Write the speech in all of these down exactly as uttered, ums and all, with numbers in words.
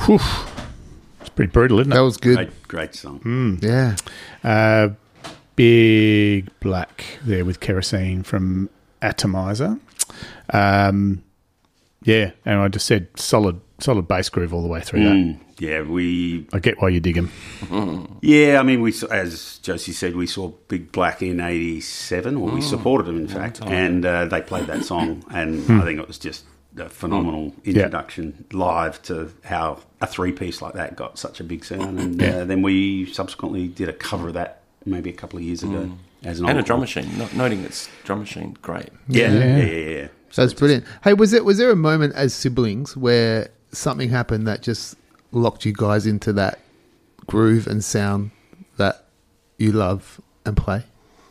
Whew. It's pretty brutal, isn't it? That was good. Great, great song. Mm. Yeah. Uh, Big Black there with Kerosene from Atomizer. Um, yeah, and I just said solid, solid bass groove all the way through Mm, yeah, we. that. I get why you dig him. Yeah, I mean, we saw, as Josie said, we saw Big Black in eighty-seven, or we supported them, in fact, and uh, they played that song, and I think it was just a phenomenal introduction live to how a three-piece like that got such a big sound, and Yeah. uh, then we subsequently did a cover of that maybe a couple of years ago. As an And a encore. drum machine. No, noting its drum machine, great. Yeah, Yeah. yeah, yeah. yeah, yeah. So That's brilliant. Hey, was it was there a moment as siblings where something happened that just locked you guys into that groove and sound that you love and play?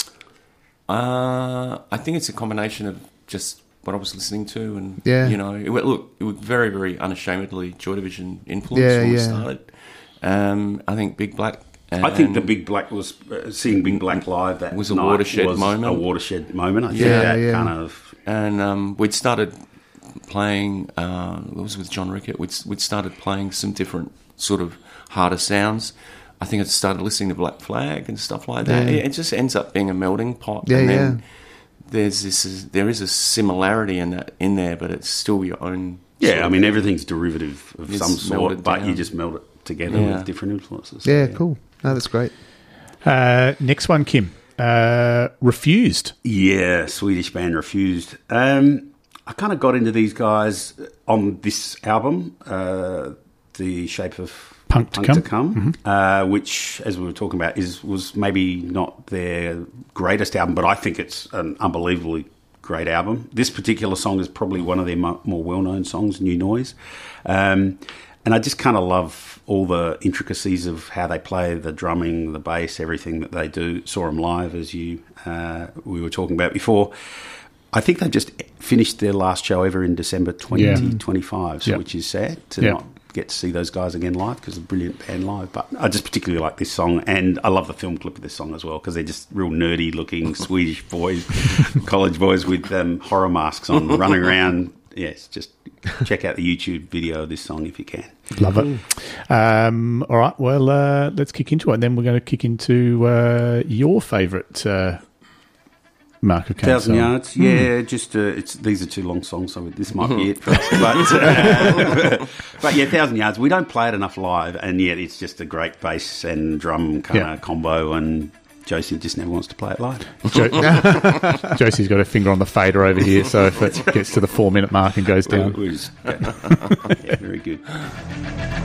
Uh, I think it's a combination of just what I was listening to, and Yeah. you know, it, wa- look, it was very, very unashamedly Joy Division influence Yeah, when we yeah. started. Um, I think Big Black. And I think the Big Black was uh, seeing Big Black live. That Was a night watershed was moment. A watershed moment. I think Yeah, that yeah. kind of. and um, we'd started playing. Uh, it was with John Rickett. We'd we'd started playing some different sort of harder sounds. I think I started listening to Black Flag and stuff like that. Yeah. It, it just ends up being a melting pot. Yeah, and then yeah. There's this. There is a similarity in that in there, but it's still your own. Yeah, sort I of- mean everything's derivative of It's some sort, melted but you down. just meld it together Yeah. with different influences. Yeah, cool. No, that's great. Uh, next one, Kim. Uh, Refused. Yeah, Swedish band Refused. Um, I kind of got into these guys on this album, uh, The Shape of Punk to Come. uh, which, as we were talking about, is was maybe not their greatest album, but I think it's an unbelievably great album. This particular song is probably one of their mo- more well-known songs, New Noise. Um, and I just kind of love all the intricacies of how they play, the drumming, the bass, everything that they do. Saw them live, as you uh, we were talking about before. I think they just finished their last show ever in December twenty twenty-five, so Yeah. which is sad to Yeah. not get to see those guys again live because they're a brilliant band live. But I just particularly like this song, and I love the film clip of this song as well because they're just real nerdy looking Swedish boys, college boys with um, horror masks on, running around. Yes, just check out the YouTube video of this song if you can. Love it. Um, all right, well, uh, let's kick into it. And then we're going to kick into uh, your favourite uh, Mark of Cain Thousand song. Yards, yeah. Just uh, it's these are two long songs, so this might be it for us. But, uh, but yeah, Thousand Yards. We don't play it enough live, and yet it's just a great bass and drum kind of Yeah. combo. And Josie just never wants to play it live. Jo- Josie's got her finger on the fader over here, so if it gets to the four-minute mark and goes down. We- we just- yeah, very good.